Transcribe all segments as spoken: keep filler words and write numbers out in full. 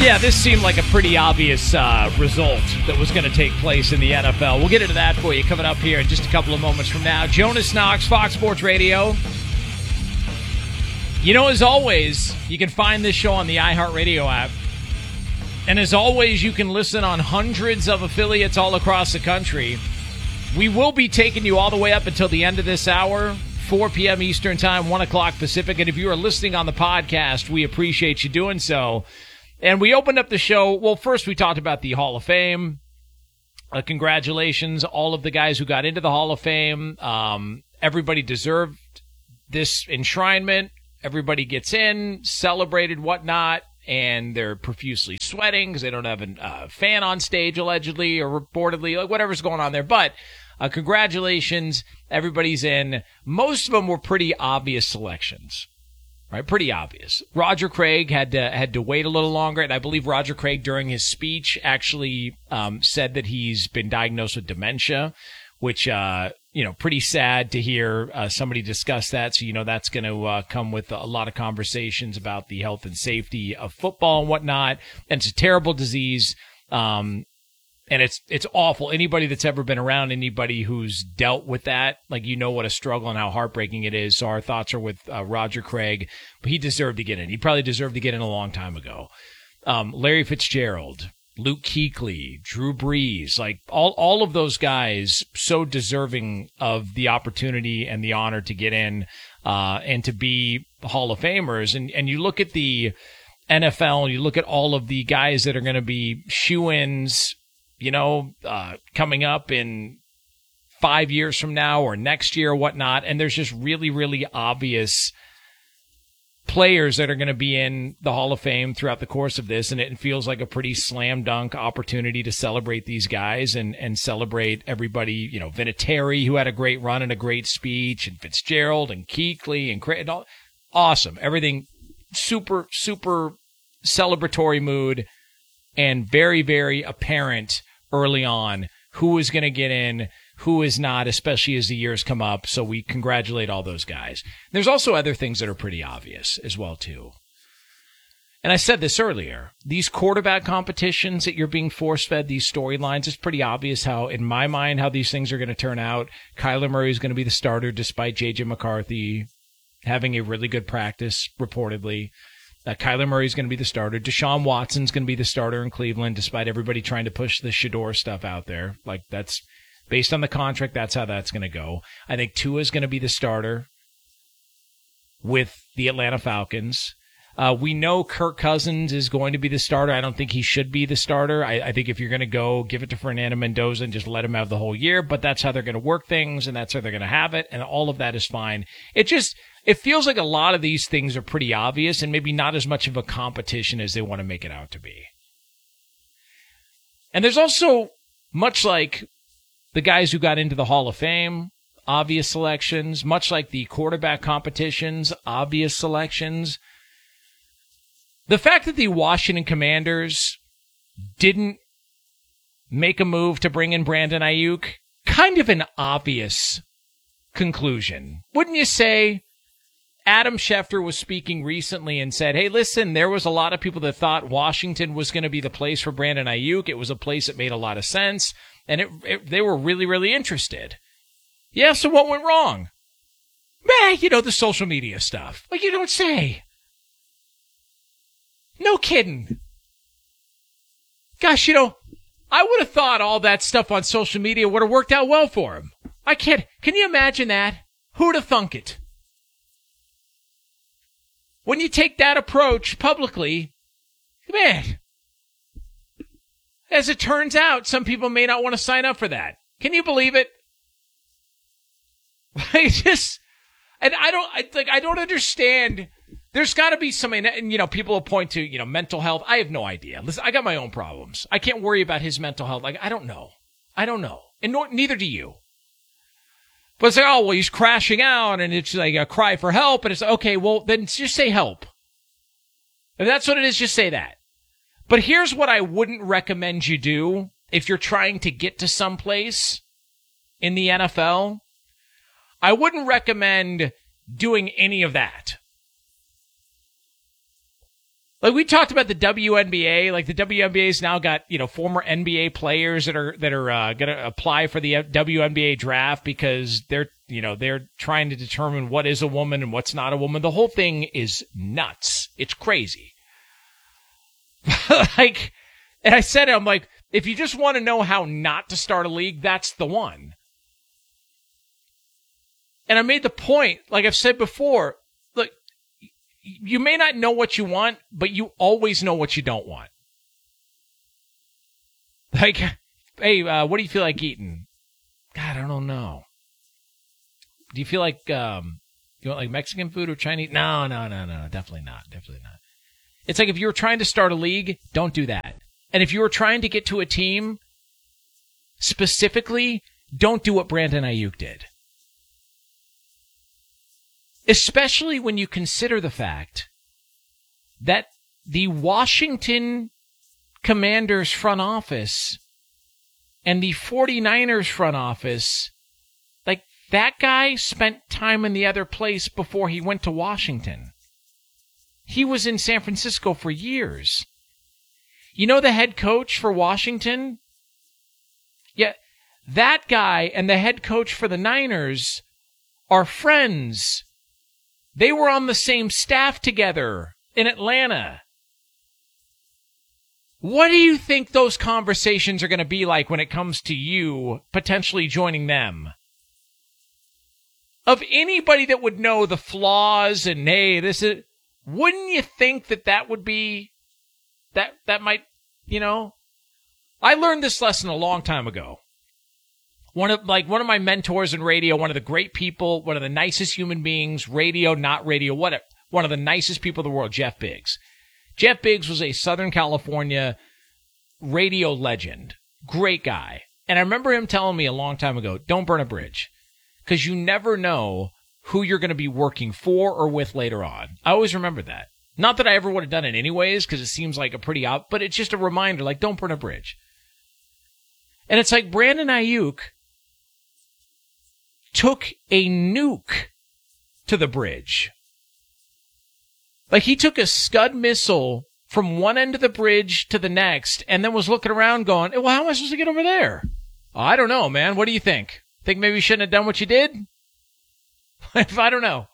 Yeah, this seemed like a pretty obvious uh, result that was going to take place in the N F L. We'll get into that for you coming up here in just a couple of moments from now. Jonas Knox, Fox Sports Radio. You know, as always, you can find this show on the iHeartRadio app. And as always, you can listen on hundreds of affiliates all across the country. We will be taking you all the way up until the end of this hour, four p.m. Eastern Time, one o'clock Pacific. And if you are listening on the podcast, we appreciate you doing so. And we opened up the show. Well, first we talked about the Hall of Fame. Uh, congratulations, all of the guys who got into the Hall of Fame. Um, everybody deserved this enshrinement. Everybody gets in, celebrated, whatnot, and they're profusely sweating because they don't have a uh, fan on stage, allegedly, or reportedly, like whatever's going on there. But uh, congratulations, everybody's in. Most of them were pretty obvious selections. Right, pretty obvious. Roger Craig had to had to wait a little longer, and I believe Roger Craig during his speech actually um, said that he's been diagnosed with dementia, which uh, you know, pretty sad to hear uh, somebody discuss that. So you know that's going to uh, come with a lot of conversations about the health and safety of football and whatnot. And it's a terrible disease. Um, And it's it's awful. Anybody that's ever been around anybody who's dealt with that, like, you know what a struggle and how heartbreaking it is. So our thoughts are with uh, Roger Craig. But he deserved to get in. He probably deserved to get in a long time ago. Um, Larry Fitzgerald, Luke Kuechly, Drew Brees, like all, all of those guys so deserving of the opportunity and the honor to get in uh, and to be Hall of Famers. And, and you look at the N F L, you look at all of the guys that are going to be shoo-ins, you know, uh, coming up in five years from now or next year or whatnot. And there's just really, really obvious players that are going to be in the Hall of Fame throughout the course of this. And it feels like a pretty slam dunk opportunity to celebrate these guys and, and celebrate everybody, you know, Vinatieri, who had a great run and a great speech, and Fitzgerald and Kuechly and Craig. Awesome. Everything super, super celebratory mood, and very, very apparent early on who is going to get in, who is not, especially as the years come up. So we congratulate all those guys. There's also other things that are pretty obvious as well, too. And I said this earlier, these quarterback competitions that you're being force-fed, these storylines, it's pretty obvious how, in my mind, how these things are going to turn out. Kyler Murray is going to be the starter despite J J McCarthy having a really good practice, reportedly. Uh, Kyler Murray's going to be the starter. Deshaun Watson's going to be the starter in Cleveland, despite everybody trying to push the Shador stuff out there. Like, that's based on the contract, that's how that's going to go. I think Tua's going to be the starter with the Atlanta Falcons. Uh, we know Kirk Cousins is going to be the starter. I don't think he should be the starter. I, I think if you're going to go, give it to Fernando Mendoza and just let him have the whole year. But that's how they're going to work things, and that's how they're going to have it, and all of that is fine. It just... It feels like a lot of these things are pretty obvious and maybe not as much of a competition as they want to make it out to be. And there's also, much like the guys who got into the Hall of Fame, obvious selections, much like the quarterback competitions, obvious selections. The fact that the Washington Commanders didn't make a move to bring in Brandon Ayuk, kind of an obvious conclusion. Wouldn't you say? Adam Schefter was speaking recently and said, hey, listen, there was a lot of people that thought Washington was going to be the place for Brandon Ayuk. It was a place that made a lot of sense, and it, it, they were really, really interested. Yeah, so what went wrong? Meh, you know, the social media stuff. Like, you don't say. No kidding. Gosh, you know, I would have thought all that stuff on social media would have worked out well for him. I can't. Can you imagine that? Who'd have thunk it? When you take that approach publicly, man, as it turns out, some people may not want to sign up for that. Can you believe it? I just, and I don't, I like, I don't understand. There's got to be some, and you know, people will point to, you know, mental health. I have no idea. Listen, I got my own problems. I can't worry about his mental health. Like, I don't know. I don't know. And nor, neither do you. But it's like, oh, well, he's crashing out, and it's like a cry for help, and it's like, okay, well, then just say help. If that's what it is, just say that. But here's what I wouldn't recommend you do if you're trying to get to someplace in the N F L. I wouldn't recommend doing any of that. Like we talked about the W N B A, like the W N B A's now got, you know, former N B A players that are that are uh, going to apply for the W N B A draft because they're, you know, they're trying to determine what is a woman and what's not a woman. The whole thing is nuts. It's crazy. Like, and I said it, I'm like, if you just want to know how not to start a league, that's the one. And I made the point, like I've said before, look, you may not know what you want, but you always know what you don't want. Like, hey, uh, what do you feel like eating? God, I don't know. Do you feel like, um, you want like Mexican food or Chinese? No, no, no, no, definitely not. Definitely not. It's like if you were trying to start a league, don't do that. And if you were trying to get to a team, specifically, don't do what Brandon Ayuk did. Especially when you consider the fact that the Washington Commanders front office and the 49ers front office, like that guy spent time in the other place before he went to Washington. He was in San Francisco for years. You know the head coach for Washington? Yeah, that guy and the head coach for the Niners are friends. They were on the same staff together in Atlanta. What do you think those conversations are going to be like when it comes to you potentially joining them? Of anybody that would know the flaws and, hey, this is, wouldn't you think that that would be, that, that might, you know? I learned this lesson a long time ago. One of, like, one of my mentors in radio, one of the great people, one of the nicest human beings, radio, not radio, whatever, one of the nicest people in the world, Jeff Biggs. Jeff Biggs was a Southern California radio legend. Great guy. And I remember him telling me a long time ago, don't burn a bridge. Because you never know who you're going to be working for or with later on. I always remember that. Not that I ever would have done it anyways, because it seems like a pretty out, but it's just a reminder, like, don't burn a bridge. And it's like Brandon Ayuk took a nuke to the bridge. Like, he took a Scud missile from one end of the bridge to the next and then was looking around going, well, how am I supposed to get over there? Oh, I don't know, man. What do you think? Think maybe you shouldn't have done what you did? I don't know.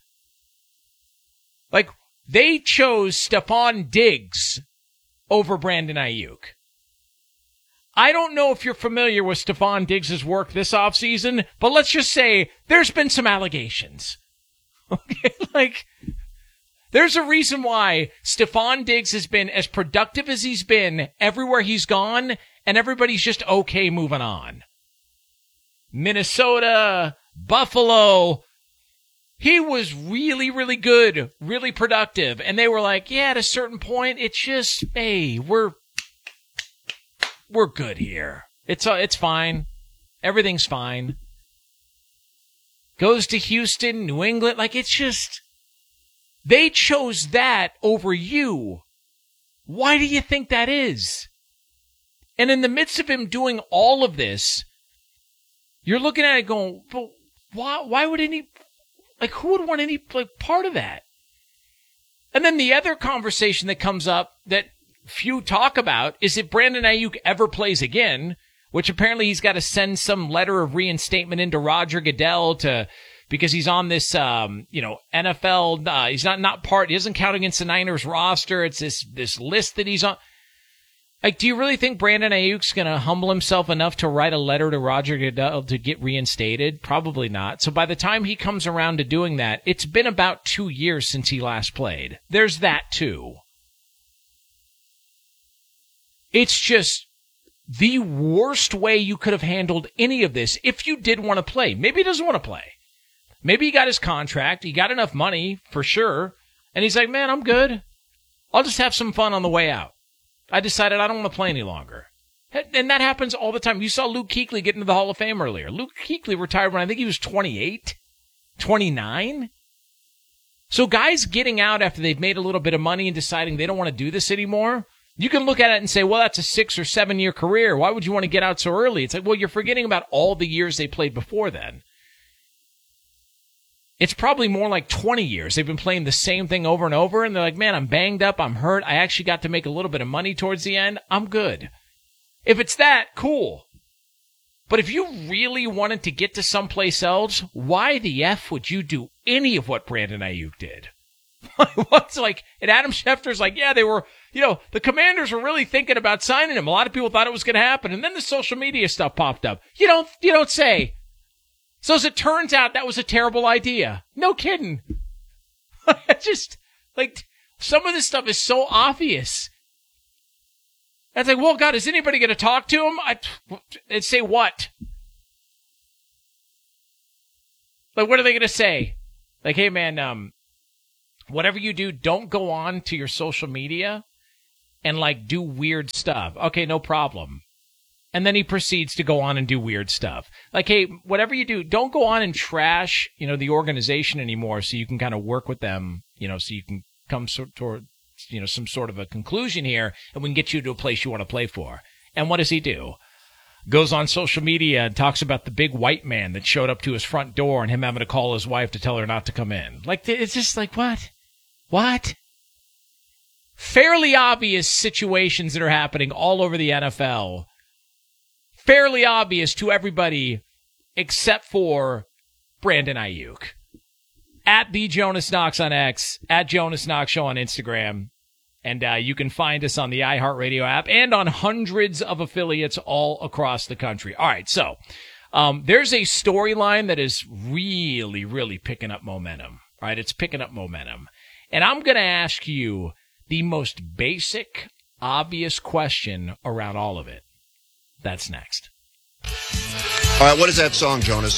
Like, they chose Stephon Diggs over Brandon Ayuk. I don't know if you're familiar with Stephon Diggs' work this offseason, but let's just say there's been some allegations. Okay, like, there's a reason why Stephon Diggs has been as productive as he's been everywhere he's gone, and everybody's just okay moving on. Minnesota, Buffalo, he was really, really good, really productive, and they were like, yeah, at a certain point, it's just, hey, we're we're good here. It's uh, it's fine. Everything's fine. Goes to Houston, New England, like it's just, they chose that over you. Why do you think that is? And in the midst of him doing all of this, you're looking at it going, but why, why would any, like, who would want any like, part of that? And then the other conversation that comes up that few talk about is if Brandon Ayuk ever plays again, which apparently he's got to send some letter of reinstatement into Roger Goodell to, because he's on this, um, you know, N F L, uh, he's not, not part, he doesn't count against the Niners roster. It's this, this list that he's on. Like, do you really think Brandon Ayuk's going to humble himself enough to write a letter to Roger Goodell to get reinstated? Probably not. So by the time he comes around to doing that, it's been about two years since he last played. There's that too. It's just the worst way you could have handled any of this if you did want to play. Maybe he doesn't want to play. Maybe he got his contract. He got enough money for sure. And he's like, man, I'm good. I'll just have some fun on the way out. I decided I don't want to play any longer. And that happens all the time. You saw Luke Kuechly get into the Hall of Fame earlier. Luke Kuechly retired when I think he was twenty-eight, twenty-nine. So guys getting out after they've made a little bit of money and deciding they don't want to do this anymore, you can look at it and say, well, that's a six or seven year career. Why would you want to get out so early? It's like, well, you're forgetting about all the years they played before then. It's probably more like twenty years. They've been playing the same thing over and over, and they're like, man, I'm banged up, I'm hurt, I actually got to make a little bit of money towards the end, I'm good. If it's that, cool. But if you really wanted to get to someplace else, why the F would you do any of what Brandon Ayuk did? What's like, and Adam Schefter's like, yeah, they were, you know, the Commanders were really thinking about signing him. A lot of people thought it was going to happen, and then the social media stuff popped up. You don't, you don't say. So as it turns out, that was a terrible idea. No kidding. Just, like, some of this stuff is so obvious. It's like, well, God, is anybody going to talk to him? I, and say what? Like, what are they going to say? Like, hey, man, um, whatever you do, don't go on to your social media and, like, do weird stuff. Okay, no problem. And then he proceeds to go on and do weird stuff. Like, hey, whatever you do, don't go on and trash, you know, the organization anymore so you can kind of work with them, you know, so you can come sort toward, you know, some sort of a conclusion here, and we can get you to a place you want to play for. And what does he do? Goes on social media and talks about the big white man that showed up to his front door and him having to call his wife to tell her not to come in. Like, it's just like, what? What? Fairly obvious situations that are happening all over the N F L. Fairly obvious to everybody except for Brandon Ayuk. At the Jonas Knox on X, at Jonas Knox Show on Instagram. And uh, you can find us on the iHeartRadio app and on hundreds of affiliates all across the country. All right, so um, there's a storyline that is really, really picking up momentum. Right? It's picking up momentum. And I'm going to ask you the most basic, obvious question around all of it. That's next. All right, what is that song, Jonas?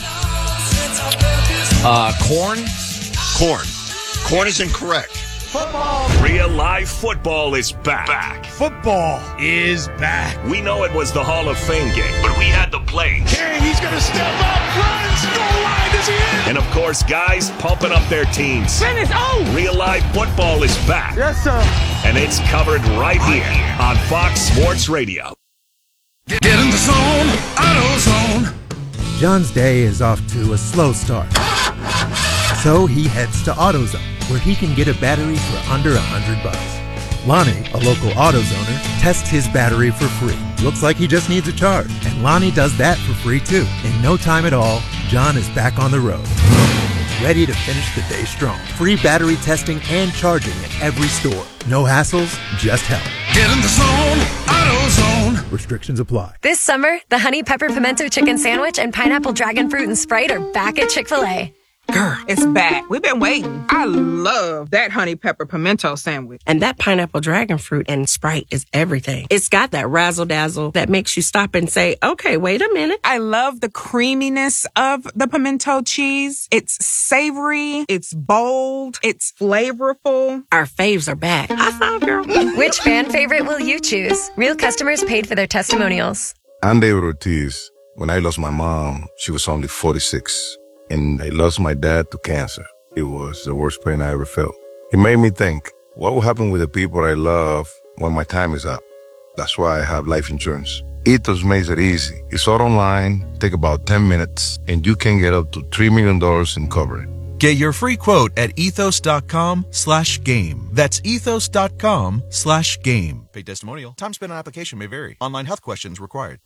Uh, Corn? Corn. Corn is incorrect. Football. Real live football is back. back. Football is back. We know it was the Hall of Fame game, but we had the plays. King, he's going to step up, runs, goal line, is he in? And, of course, guys pumping up their teams. Finish, oh! Real live football is back. Yes, sir. And it's covered right here on Fox Sports Radio. Get in the zone, AutoZone. John's day is off to a slow start. So he heads to AutoZone, where he can get a battery for under a hundred bucks. Lonnie, a local AutoZoner, tests his battery for free. Looks like he just needs a charge, and Lonnie does that for free too. In no time at all, John is back on the road, ready to finish the day strong. Free battery testing and charging at every store. No hassles, just help. Get in the zone, AutoZone. Restrictions apply. This summer, the Honey Pepper Pimento Chicken Sandwich and Pineapple Dragon Fruit and Sprite are back at Chick-fil-A. Girl, it's back. We've been waiting. I love that honey pepper pimento sandwich. And that pineapple dragon fruit and Sprite is everything. It's got that razzle dazzle that makes you stop and say, okay, wait a minute. I love the creaminess of the pimento cheese. It's savory. It's bold. It's flavorful. Our faves are back. High five, girl. Which fan favorite will you choose? Real customers paid for their testimonials. I'm David Ortiz. When I lost my mom, she was only forty-six. And I lost my dad to cancer. It was the worst pain I ever felt. It made me think, what will happen with the people I love when my time is up? That's why I have life insurance. Ethos makes it easy. It's all online, take about ten minutes, and you can get up to three million dollars in coverage. Get your free quote at ethos.com slash game. That's ethos.com slash game. Paid testimonial. Time spent on application may vary. Online health questions required.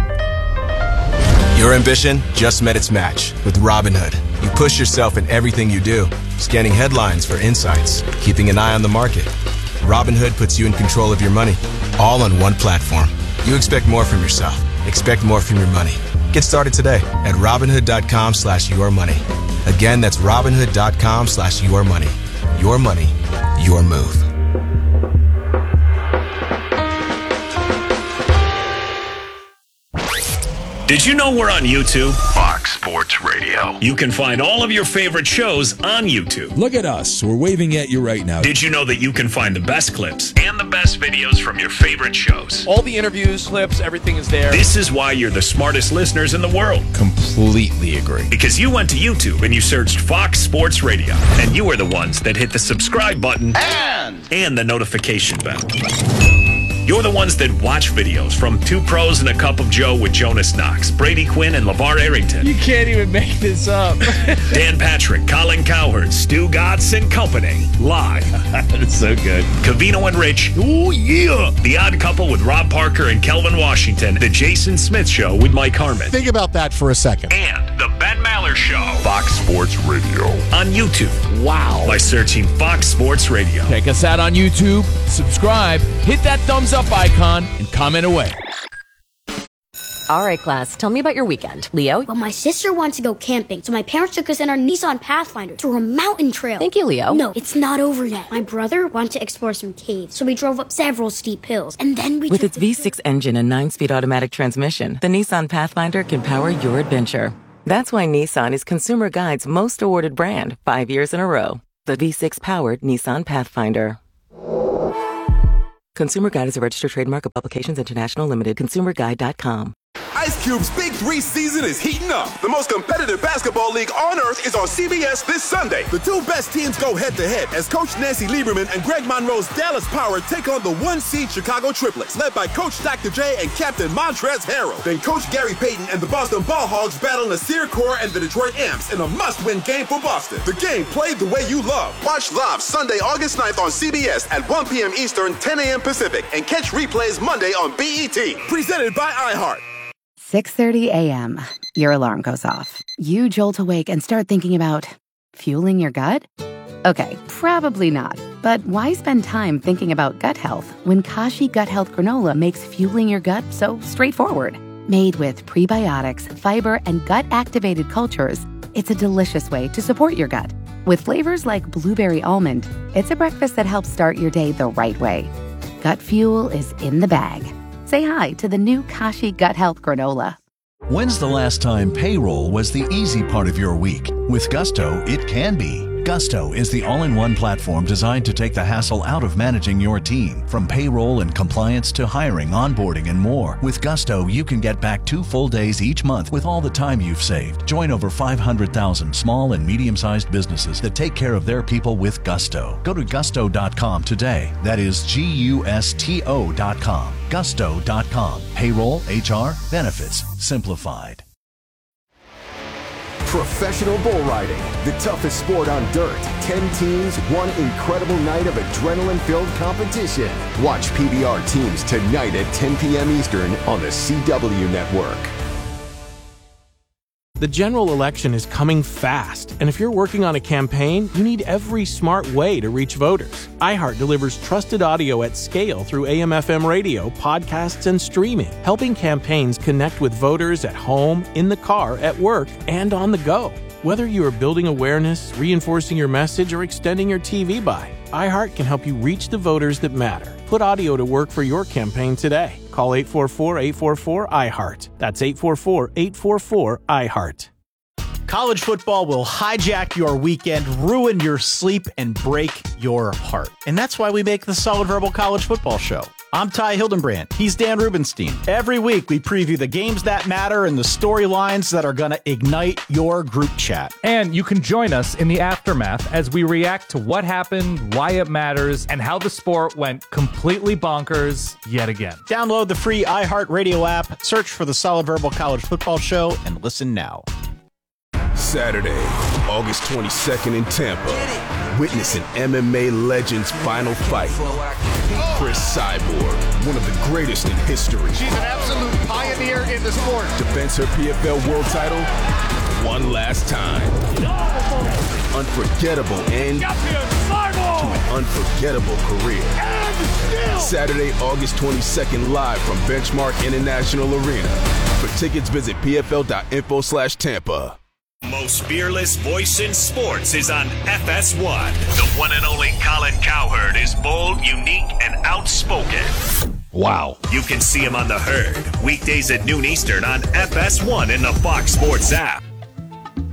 Your ambition just met its match with Robinhood. You push yourself in everything you do, scanning headlines for insights, keeping an eye on the market. Robinhood puts you in control of your money, all on one platform. You expect more from yourself. Expect more from your money. Get started today at Robinhood.com slash your money. Again, that's Robinhood.com slash your money. Your money, your move. Did you know we're on YouTube? Fox Sports Radio. You can find all of your favorite shows on YouTube. Look at us. We're waving at you right now. Did you know that you can find the best clips and the best videos from your favorite shows? All the interviews, clips, everything is there. This is why you're the smartest listeners in the world. Completely agree. Because you went to YouTube and you searched Fox Sports Radio, and you were the ones that hit the subscribe button and, and the notification bell. You're the ones that watch videos from Two Pros and a Cup of Joe with Jonas Knox, Brady Quinn, and LeVar Arrington. You can't even make this up. Dan Patrick, Colin Cowherd, Stu Gatz, and company. Live. That's so good. Covino and Rich. Oh, yeah. The Odd Couple with Rob Parker and Kelvin Washington. The Jason Smith Show with Mike Harmon. Think about that for a second. And The Ben Maller Show. Fox Sports Radio. On YouTube. Wow. By searching Fox Sports Radio. Check us out on YouTube. Subscribe. Hit that thumbs up icon and comment away. All right, class, tell me about your weekend. Leo? Well, my sister wants to go camping, so my parents took us in our Nissan Pathfinder to a mountain trail. Thank you, Leo. No, it's not over yet. My brother wanted to explore some caves, so we drove up several steep hills, and then we With took its V six engine and nine-speed automatic transmission, the Nissan Pathfinder can power your adventure. That's why Nissan is Consumer Guide's most awarded brand five years in a row. The V six-powered Nissan Pathfinder. Consumer Guide is a registered trademark of Publications International Limited. consumer guide dot com. Ice Cube's Big Three season is heating up. The most competitive basketball league on earth is on C B S this Sunday. The two best teams go head-to-head as Coach Nancy Lieberman and Greg Monroe's Dallas Power take on the one-seed Chicago Triplets, led by Coach Doctor J and Captain Montrezl Harrell. Then Coach Gary Payton and the Boston Ball Hogs battle Nasir Kaur and the Detroit Amps in a must-win game for Boston. The game played the way you love. Watch live Sunday, August ninth on C B S at one p.m. Eastern, ten a.m. Pacific, and catch replays Monday on B E T. Presented by iHeart. six thirty a.m. Your alarm goes off. You jolt awake and start thinking about fueling your gut? Okay, probably not. But why spend time thinking about gut health when Kashi Gut Health Granola makes fueling your gut so straightforward? Made with prebiotics, fiber, and gut-activated cultures, it's a delicious way to support your gut. With flavors like blueberry almond, it's a breakfast that helps start your day the right way. Gut fuel is in the bag. Say hi to the new Kashi Gut Health Granola. When's the last time payroll was the easy part of your week? With Gusto, it can be. Gusto is the all-in-one platform designed to take the hassle out of managing your team. From payroll and compliance to hiring, onboarding, and more. With Gusto, you can get back two full days each month with all the time you've saved. Join over five hundred thousand small and medium-sized businesses that take care of their people with Gusto. Go to gusto dot com today. That is G U S T O dot com. gusto dot com. Payroll, H R, benefits, simplified. Professional bull riding, the toughest sport on dirt. Ten teams, one incredible night of adrenaline-filled competition. Watch P B R teams tonight at ten p.m. Eastern on the C W Network. The general election is coming fast, and if you're working on a campaign, you need every smart way to reach voters. iHeart delivers trusted audio at scale through A M F M radio, podcasts, and streaming, helping campaigns connect with voters at home, in the car, at work, and on the go. Whether you are building awareness, reinforcing your message, or extending your T V buy, iHeart can help you reach the voters that matter. Put audio to work for your campaign today. Call eight four four, eight four four, I heart. That's eight four four, eight four four, I heart. College football will hijack your weekend, ruin your sleep, and break your heart. And that's why we make the Solid Verbal College Football Show. I'm Ty Hildenbrand. He's Dan Rubenstein. Every week, we preview the games that matter and the storylines that are going to ignite your group chat. And you can join us in the aftermath as we react to what happened, why it matters, and how the sport went completely bonkers yet again. Download the free iHeartRadio app, search for the Solid Verbal College Football Show, and listen now. Saturday, August twenty-second in Tampa. Witness an M M A legend's final fight. Chris Cyborg, one of the greatest in history. She's an absolute pioneer in the sport. Defends her P F L world title one last time. Unforgettable end to an unforgettable career. Saturday, August twenty-second, live from Benchmark International Arena. For tickets, visit P F L dot info slash Tampa. Most fearless voice in sports is on F S one. The one and only Colin Cowherd is bold, unique, and outspoken. Wow. You can see him on The Herd, weekdays at noon Eastern on F S one in the Fox Sports app.